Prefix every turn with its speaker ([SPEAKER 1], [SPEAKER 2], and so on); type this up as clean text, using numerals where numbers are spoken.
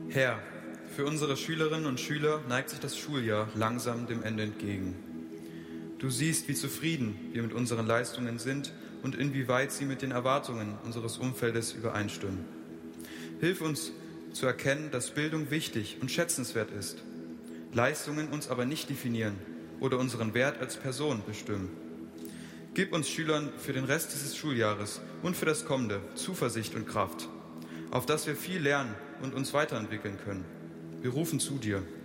[SPEAKER 1] Herr, für unsere Schülerinnen und Schüler neigt sich das Schuljahr langsam dem Ende entgegen. Du siehst, wie zufrieden wir mit unseren Leistungen sind und inwieweit sie mit den Erwartungen unseres Umfeldes übereinstimmen. Hilf uns zu erkennen, dass Bildung wichtig und schätzenswert ist, Leistungen uns aber nicht definieren oder unseren Wert als Person bestimmen. Gib uns Schülern für den Rest dieses Schuljahres und für das kommende Zuversicht und Kraft, auf dass wir viel lernen und uns weiterentwickeln können. Wir rufen zu dir.